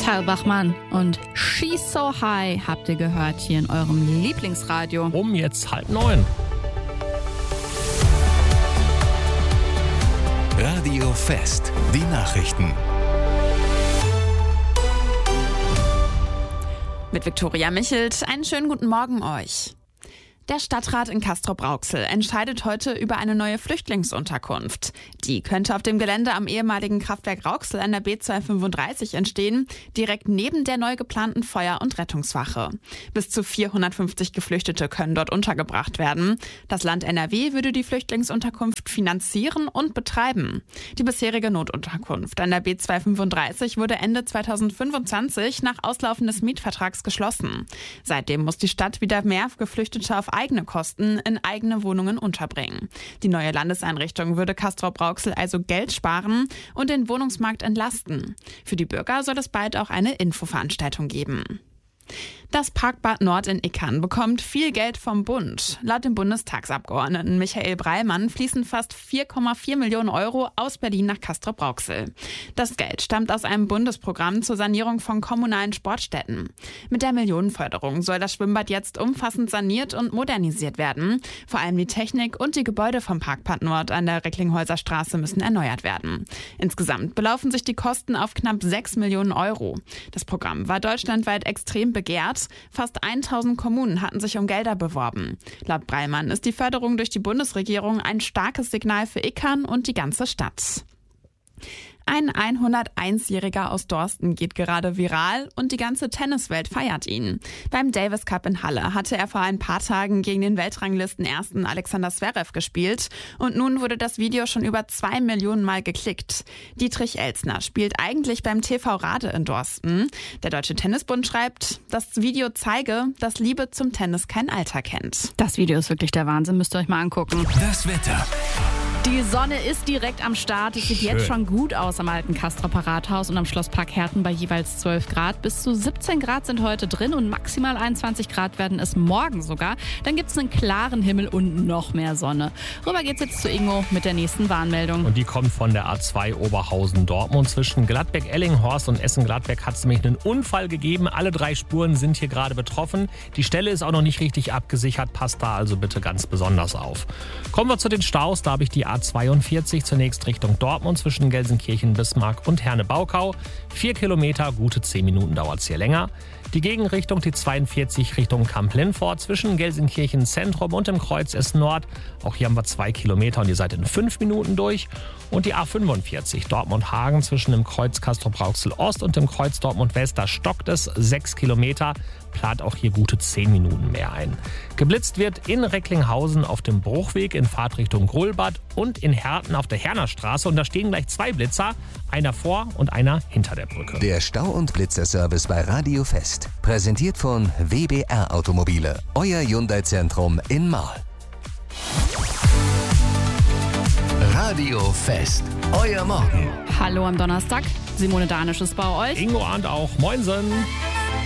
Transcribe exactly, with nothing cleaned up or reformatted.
Tal Bachmann und She's So High habt ihr gehört hier in eurem Lieblingsradio. Um jetzt halb neun. Radio Fest, die Nachrichten. Mit Viktoria Michelt, einen schönen guten Morgen euch. Der Stadtrat in Castrop-Rauxel entscheidet heute über eine neue Flüchtlingsunterkunft. Die könnte auf dem Gelände am ehemaligen Kraftwerk Rauxel an der B zweihundertfünfunddreißig entstehen, direkt neben der neu geplanten Feuer- und Rettungswache. Bis zu vierhundertfünfzig Geflüchtete können dort untergebracht werden. Das Land N R W würde die Flüchtlingsunterkunft finanzieren und betreiben. Die bisherige Notunterkunft an der B zweihundertfünfunddreißig wurde Ende zweitausendfünfundzwanzig nach Auslaufen des Mietvertrags geschlossen. Seitdem muss die Stadt wieder mehr Geflüchtete auf eigene Kosten in eigene Wohnungen unterbringen. Die neue Landeseinrichtung würde Castrop-Rauxel also Geld sparen und den Wohnungsmarkt entlasten. Für die Bürger soll es bald auch eine Infoveranstaltung geben. Das Parkbad Nord in Ickern bekommt viel Geld vom Bund. Laut dem Bundestagsabgeordneten Michael Breilmann fließen fast vier Komma vier Millionen Euro aus Berlin nach Castrop-Rauxel. Das Geld stammt aus einem Bundesprogramm zur Sanierung von kommunalen Sportstätten. Mit der Millionenförderung soll das Schwimmbad jetzt umfassend saniert und modernisiert werden. Vor allem die Technik und die Gebäude vom Parkbad Nord an der Recklinghäuser Straße müssen erneuert werden. Insgesamt belaufen sich die Kosten auf knapp sechs Millionen Euro. Das Programm war deutschlandweit extrem begehrt. Fast tausend Kommunen hatten sich um Gelder beworben. Laut Breilmann ist die Förderung durch die Bundesregierung ein starkes Signal für Ickern und die ganze Stadt. Ein hunderteins-Jähriger aus Dorsten geht gerade viral und die ganze Tenniswelt feiert ihn. Beim Davis Cup in Halle hatte er vor ein paar Tagen gegen den Weltranglisten-Ersten Alexander Zverev gespielt und nun wurde das Video schon über zwei Millionen Mal geklickt. Dietrich Elsner spielt eigentlich beim T V Rade in Dorsten. Der Deutsche Tennisbund schreibt, das Video zeige, dass Liebe zum Tennis kein Alter kennt. Das Video ist wirklich der Wahnsinn, müsst ihr euch mal angucken. Das Wetter. Die Sonne ist direkt am Start. Es sieht Schön. jetzt schon gut aus am alten Castrop Rathaus und am Schlosspark Herten bei jeweils zwölf Grad. Bis zu siebzehn Grad sind heute drin und maximal einundzwanzig Grad werden es morgen sogar. Dann gibt es einen klaren Himmel und noch mehr Sonne. Rüber geht's jetzt zu Ingo mit der nächsten Warnmeldung. Und die kommt von der A zwei Oberhausen-Dortmund. Zwischen Gladbeck-Ellinghorst und Essen-Gladbeck hat es nämlich einen Unfall gegeben. Alle drei Spuren sind hier gerade betroffen. Die Stelle ist auch noch nicht richtig abgesichert. Passt da also bitte ganz besonders auf. Kommen wir zu den Staus. Da habe ich die A zweiundvierzig zunächst Richtung Dortmund zwischen Gelsenkirchen, Bismarck und Herne-Baukau. Vier Kilometer, gute zehn Minuten dauert es hier länger. Die Gegenrichtung, die zweiundvierzig Richtung Kamp-Lindfort zwischen Gelsenkirchen Zentrum und dem Kreuz Essen Nord. Auch hier haben wir zwei Kilometer und ihr seid in fünf Minuten durch. Und die A fünfundvierzig Dortmund-Hagen zwischen dem Kreuz Castrop-Rauxel Ost und dem Kreuz Dortmund West. Da stockt es sechs Kilometer. Plant auch hier gute zehn Minuten mehr ein. Geblitzt wird in Recklinghausen auf dem Bruchweg in Fahrtrichtung Grolbad und in Herten auf der Herner Straße. Und da stehen gleich zwei Blitzer, einer vor und einer hinter der Brücke. Der Stau- und Blitzerservice bei Radio Fest. Präsentiert von W B R Automobile. Euer Hyundai-Zentrum in Marl. Radio Fest. Euer Morgen. Hallo am Donnerstag. Simone Danisch ist bei euch. Ingo ahnt auch. Moinsen.